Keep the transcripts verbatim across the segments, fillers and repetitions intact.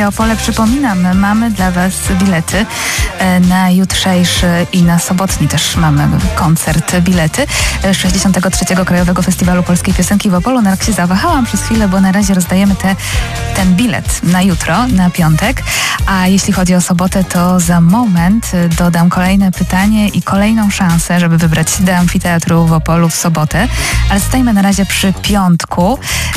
Opole, przypominam, mamy dla Was bilety na jutrzejszy i na sobotni też mamy koncert, bilety sześćdziesiątego trzeciego Krajowego Festiwalu Polskiej Piosenki w Opolu. Na się zawahałam przez chwilę, bo na razie rozdajemy te, ten bilet na jutro, na piątek, a jeśli chodzi o sobotę, to za moment dodam kolejne pytanie i kolejną szansę, żeby wybrać do Amfiteatru w Opolu w sobotę, ale stajemy na razie przy piątku.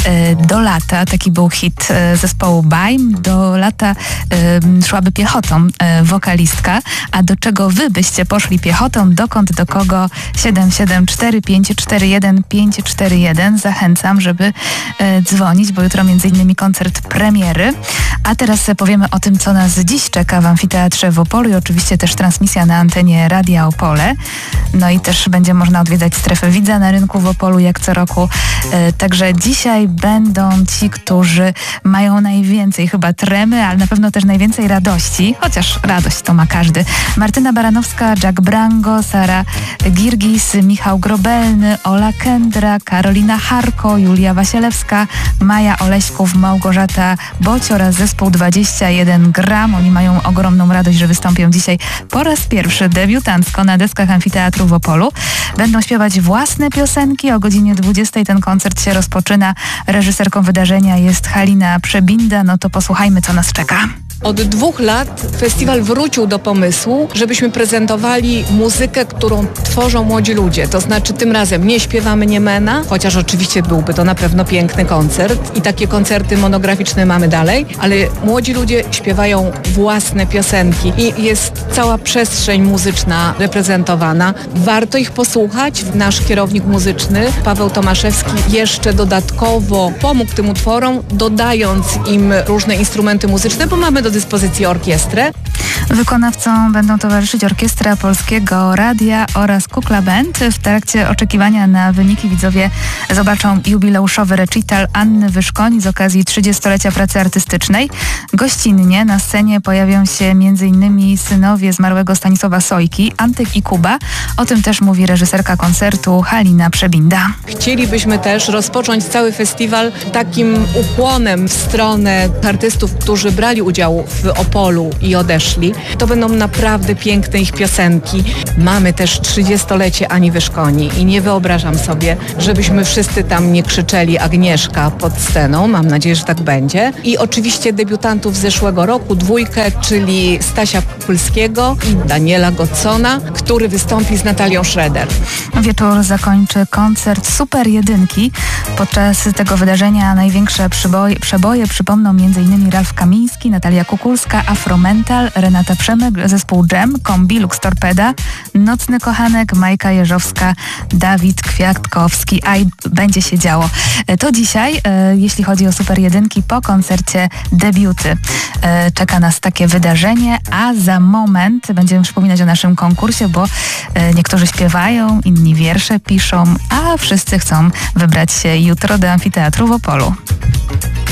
Do lata, taki był hit zespołu Baim, do lata y, szłaby piechotą y, wokalistka, a do czego wy byście poszli piechotą, dokąd, do kogo? siedem siedem cztery pięć cztery jeden pięć cztery jeden. Zachęcam, żeby y, dzwonić, bo jutro między innymi koncert premiery. A teraz powiemy o tym, co nas dziś czeka w Amfiteatrze w Opolu i oczywiście też transmisja na antenie Radia Opole. No i też będzie można odwiedzać strefę widza na rynku w Opolu, jak co roku. Y, także dzisiaj będą ci, którzy mają najwięcej chyba tremy, ale na pewno też najwięcej radości, chociaż radość to ma każdy. Martyna Baranowska, Jack Brango, Sara Girgis, Michał Grobelny, Ola Kendra, Karolina Harko, Julia Wasielewska, Maja Oleśków, Małgorzata Boć oraz zespół dwadzieścia jeden gram. Oni mają ogromną radość, że wystąpią dzisiaj po raz pierwszy debiutancko na deskach Amfiteatru w Opolu. Będą śpiewać własne piosenki. O godzinie dwudziestej ten koncert się rozpoczyna. Reżyserką wydarzenia jest Halina Przebinda. No to posłuchajmy, co nas czeka. Od dwóch lat festiwal wrócił do pomysłu, żebyśmy prezentowali muzykę, którą tworzą młodzi ludzie. To znaczy tym razem nie śpiewamy Niemena, chociaż oczywiście byłby to na pewno piękny koncert i takie koncerty monograficzne mamy dalej, ale młodzi ludzie śpiewają własne piosenki i jest cała przestrzeń muzyczna reprezentowana. Warto ich posłuchać. Nasz kierownik muzyczny, Paweł Tomaszewski, jeszcze dodatkowo pomógł tym utworom, dodając im różne instrumenty muzyczne, bo mamy do dyspozycji orkiestrę. Wykonawcom będą towarzyszyć Orkiestra Polskiego Radia oraz Kukla Band. W trakcie oczekiwania na wyniki widzowie zobaczą jubileuszowy recital Anny Wyszkoń z okazji trzydziestolecia pracy artystycznej. Gościnnie na scenie pojawią się m.in. synowie zmarłego Stanisława Sojki, Antek i Kuba. O tym też mówi reżyserka koncertu Halina Przebinda. Chcielibyśmy też rozpocząć cały festiwal takim ukłonem w stronę artystów, którzy brali udział w Opolu i odeszli. To będą naprawdę piękne ich piosenki. Mamy też trzydziestolecie Ani Wyszkoni i nie wyobrażam sobie, żebyśmy wszyscy tam nie krzyczeli Agnieszka pod sceną. Mam nadzieję, że tak będzie. I oczywiście debiutantów z zeszłego roku, dwójkę, czyli Stasia Kulskiego i Daniela Godsona, który wystąpi z Natalią Schroeder. Wieczór zakończy koncert Super Jedynki. Podczas tego wydarzenia największe przyboje, przeboje przypomną m.in. Ralf Kamiński, Natalia Kukulska, Afromental, Renata Przemek, zespół Dżem, Kombi, Lux Torpeda, Nocny Kochanek, Majka Jeżowska, Dawid Kwiatkowski. A i będzie się działo. To dzisiaj, e, jeśli chodzi o Super Jedynki, po koncercie debiuty. E, czeka nas takie wydarzenie, a za moment będziemy przypominać o naszym konkursie, bo e, niektórzy śpiewają, inni wiersze piszą, a wszyscy chcą wybrać się jutro do Amfiteatru w Opolu.